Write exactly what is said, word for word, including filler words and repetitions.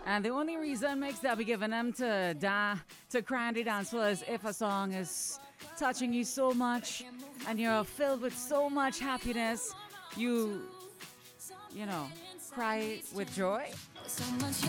And the only reason makes that be giving them to da to cry on the dance floor is if a song is touching you so much and you're filled with so much happiness, you you know, cry with joy.